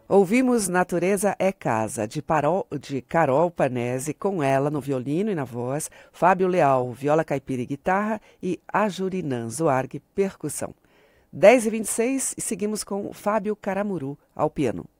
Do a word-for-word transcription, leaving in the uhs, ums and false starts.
Ouvimos Natureza é Casa, de, Parol, de Carol Panese, com ela no violino e na voz, Fábio Leal, viola caipira e guitarra, e Ajurinã Zoargue, percussão. dez e vinte e seis e seguimos com Fábio Caramuru, ao piano.